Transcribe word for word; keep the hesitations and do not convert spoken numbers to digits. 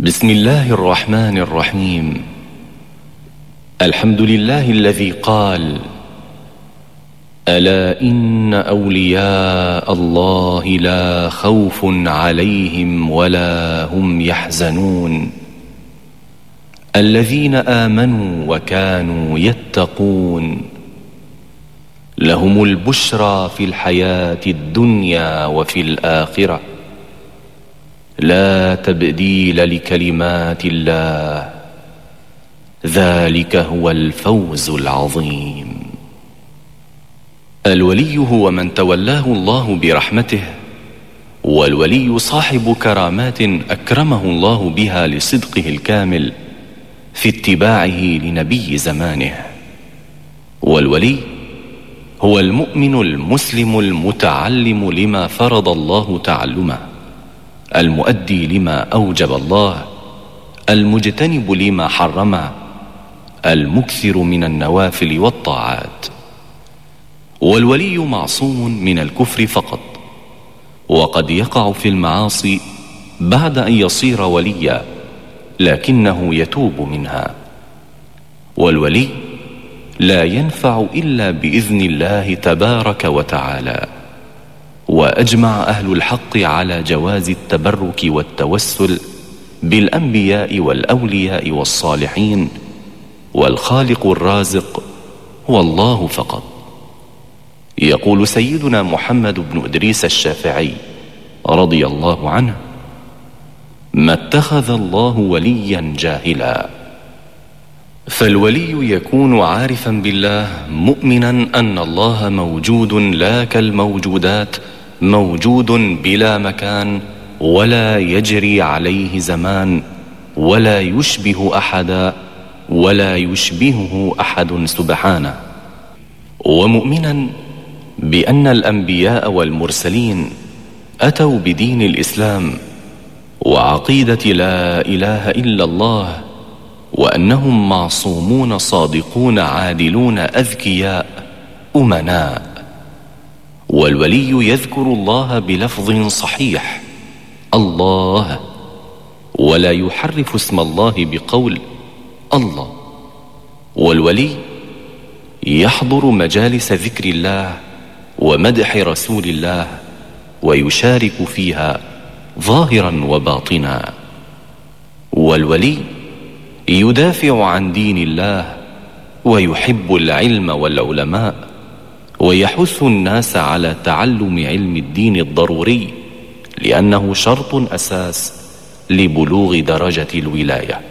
بسم الله الرحمن الرحيم. الحمد لله الذي قال: ألا إن أولياء الله لا خوف عليهم ولا هم يحزنون الذين آمنوا وكانوا يتقون لهم البشرى في الحياة الدنيا وفي الآخرة لا تبديل لكلمات الله ذلك هو الفوز العظيم. الولي هو من تولاه الله برحمته، والولي صاحب كرامات أكرمه الله بها لصدقه الكامل في اتباعه لنبي زمانه. والولي هو المؤمن المسلم المتعلم لما فرض الله تعلمه، المؤدي لما أوجب الله، المجتنب لما حرمه، المكثر من النوافل والطاعات. والولي معصوم من الكفر فقط، وقد يقع في المعاصي بعد أن يصير وليا لكنه يتوب منها. والولي لا ينفع إلا بإذن الله تبارك وتعالى. وأجمع أهل الحق على جواز التبرك والتوسل بالأنبياء والأولياء والصالحين، والخالق الرازق هو الله فقط. يقول سيدنا محمد بن إدريس الشافعي رضي الله عنه: ما اتخذ الله وليا جاهلا. فالولي يكون عارفا بالله، مؤمنا أن الله موجود لا كالموجودات، موجود بلا مكان ولا يجري عليه زمان ولا يشبه أحدا ولا يشبهه أحد سبحانه. ومؤمنا بأن الأنبياء والمرسلين أتوا بدين الإسلام وعقيدة لا إله إلا الله، وأنهم معصومون صادقون عادلون أذكياء أمناء. والولي يذكر الله بلفظ صحيح الله، ولا يحرف اسم الله بقول الله. والولي يحضر مجالس ذكر الله ومدح رسول الله ويشارك فيها ظاهرا وباطنا. والولي يدافع عن دين الله ويحب العلم والعلماء، ويحث الناس على تعلم علم الدين الضروري، لأنه شرط أساس لبلوغ درجة الولاية.